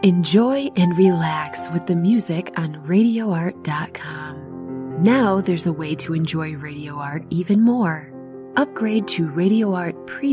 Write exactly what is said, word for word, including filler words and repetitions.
Enjoy and relax with the music on radio art dot com. Now there's a way to enjoy Radio Art even more. Upgrade to Radio Art Premium